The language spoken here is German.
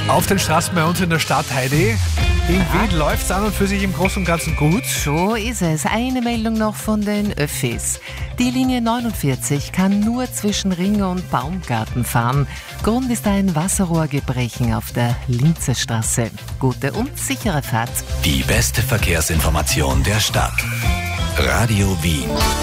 Auf den Straßen bei uns in der Stadt, Heidi. In Wien läuft es an und für sich im Großen und Ganzen gut. So ist es. Eine Meldung noch von den Öffis. Die Linie 49 kann nur zwischen Ring und Baumgarten fahren. Grund ist ein Wasserrohrgebrechen auf der Linzerstraße. Gute und sichere Fahrt. Die beste Verkehrsinformation der Stadt. Radio Wien.